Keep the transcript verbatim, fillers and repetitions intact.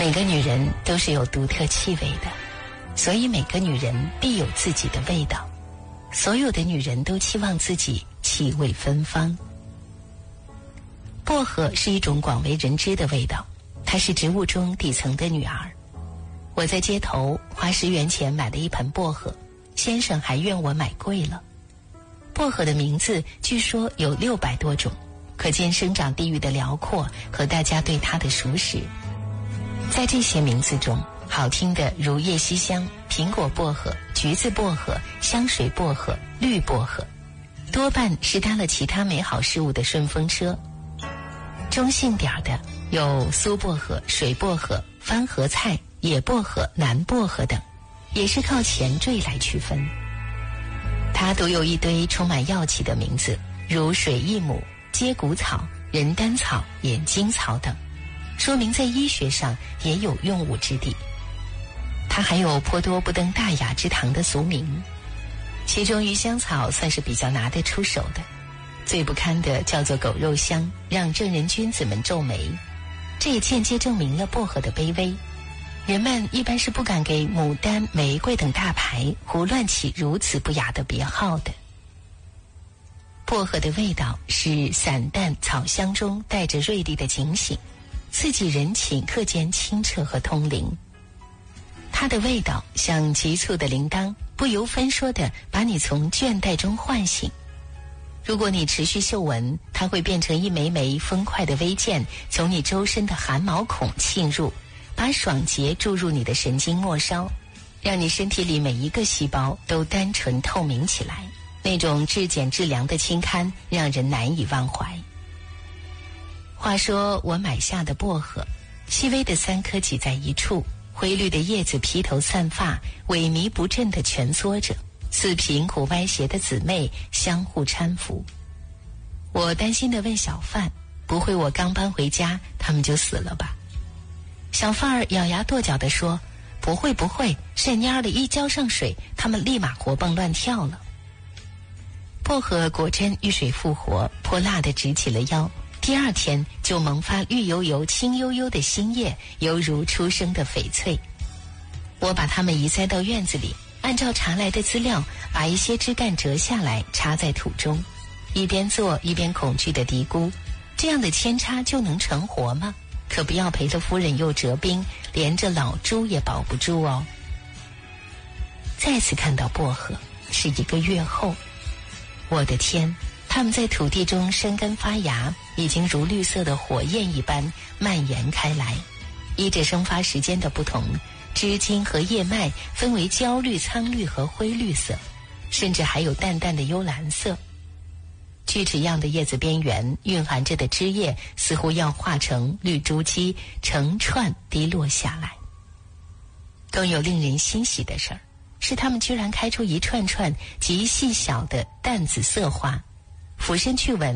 每个女人都是有独特气味的，所以每个女人必有自己的味道。所有的女人都期望自己气味芬芳。薄荷是一种广为人知的味道，它是植物中底层的女儿。我在街头花十元钱买了一盆薄荷，先生还怨我买贵了。薄荷的名字据说有六百多种，可见生长地域的辽阔和大家对它的熟识。在这些名字中，好听的如叶西香、苹果薄荷、橘子薄荷、香水薄荷、绿薄荷，多半是搭了其他美好事物的顺风车。中性点的有苏薄荷、水薄荷、番荷菜、野薄荷、南薄荷等，也是靠前缀来区分。它都有一堆充满药气的名字，如水益母、接骨草、人丹草、眼睛草等，说明在医学上也有用武之地。它还有颇多不登大雅之堂的俗名，其中鱼香草算是比较拿得出手的，最不堪的叫做狗肉香，让正人君子们皱眉。这也间接证明了薄荷的卑微，人们一般是不敢给牡丹、玫瑰等大牌胡乱起如此不雅的别号的。薄荷的味道是散淡草香中带着锐利的警醒，刺激人顷刻间清澈和通灵。它的味道像急促的铃铛，不由分说地把你从倦怠中唤醒。如果你持续嗅闻，它会变成一枚枚风快的微箭，从你周身的汗毛孔沁入，把爽洁注入你的神经末梢，让你身体里每一个细胞都单纯透明起来。那种至简至凉的清堪让人难以忘怀。话说我买下的薄荷，细微的三颗挤在一处，灰绿的叶子披头散发，萎靡不振地蜷缩着，似贫苦歪斜的姊妹相互搀扶。我担心地问小贩，不会我刚搬回家他们就死了吧？小贩儿咬牙跺脚地说，不会不会，肾蔫的一浇上水，他们立马活蹦乱跳了。薄荷果真遇水复活，泼辣地直起了腰，第二天就萌发绿油油青悠悠的新叶，犹如初生的翡翠。我把它们移栽到院子里，按照查来的资料，把一些枝干折下来插在土中，一边做一边恐惧地嘀咕，这样的扦插就能成活吗？可不要赔了夫人又折兵，连着老猪也保不住哦。再次看到薄荷是一个月后，我的天，它们在土地中生根发芽，已经如绿色的火焰一般蔓延开来。依着生发时间的不同，枝茎和叶脉分为焦绿、苍绿和灰绿色，甚至还有淡淡的幽蓝色。锯齿样的叶子边缘蕴含着的枝叶似乎要化成绿珠玑，成串滴落下来。更有令人欣喜的事儿，是它们居然开出一串串极细小的淡紫色花，俯身去闻，